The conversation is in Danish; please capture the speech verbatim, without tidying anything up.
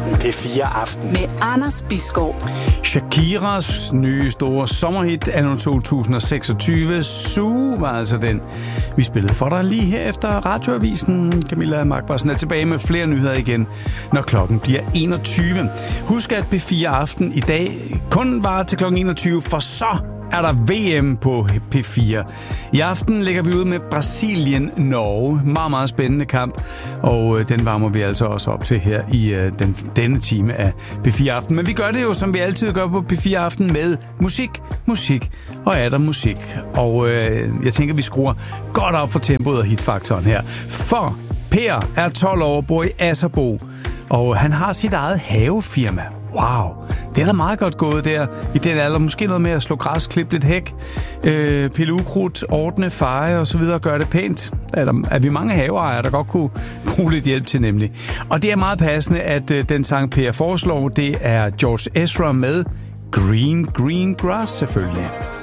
P fire Aften. Med Anders Bisgaard. Shakiras nye store sommerhit anno to tusind og seksogtyve. Sue var altså den, vi spillede for dig lige her efter Radioavisen. Camilla Markbarsen er tilbage med flere nyheder igen, når klokken bliver enogtyve. Husk, at P fire Aften i dag kun var til klokken enogtyve, for så er der V M på P fire. I aften lægger vi ud med Brasilien-Norge. Meget, meget spændende kamp, og øh, den varmer vi altså også op til her i øh, den, denne time af P fire Aften. Men vi gør det jo, som vi altid gør på P fire Aften, med musik, musik og er der musik. Og øh, jeg tænker, vi skruer godt op for tempoet og hitfaktoren her. For Per er tolv år og bor i Asserbo, og han har sit eget havefirma. Wow, det er da meget godt gået der i den alder. Måske noget med at slå græs, klippe lidt hæk, øh, pille ukrudt, ordne, feje og så videre, gøre det pænt. Er, der, er vi mange haveejere, der godt kunne bruge lidt hjælp til nemlig. Og det er meget passende, at øh, den sang Per foreslår, det er George Ezra med Green Green Grass selvfølgelig.